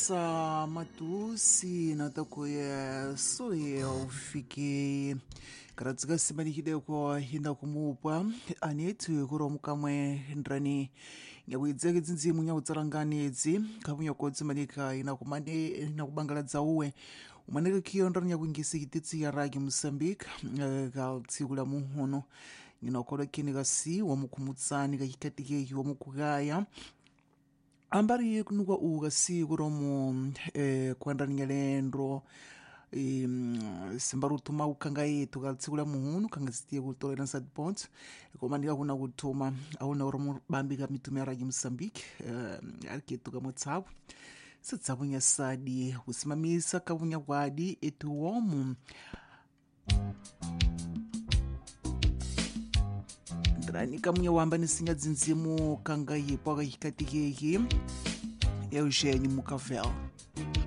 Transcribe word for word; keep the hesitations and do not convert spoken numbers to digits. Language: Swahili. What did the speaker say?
Sa matusi natakuya soye ufike karatsika simani hideko hinda kumupwa anetu kuro mukamwe ndrani nyakuidzeke dzindzimu nyakutsaranganidzi kapunya kodzi manika inakumane inakubangaladza uwe umaneka kiyo ndrani nyakuingisi hititsi ya ragi Mozambique ka tsiku la muhono nginakola kini kasi wamukumutsani kahikatike wamukugaya ambari kunukwa ugasi kuromo eh, kwandani nyalendro e, simbaru tuma ukanga yetu kaltsikula muhunu kanga sitie kutolera sad point komandika kuna kutuma auna oromo bambika mitume ragi Mozambique uh, ariketu kama tsabu satsabu nya sadi usimamisa kabunya kwadi etu womu ndrani kamunya wamba nisinya dzindzimu kanga yipo akahikatikeki Eugênio Mucavel.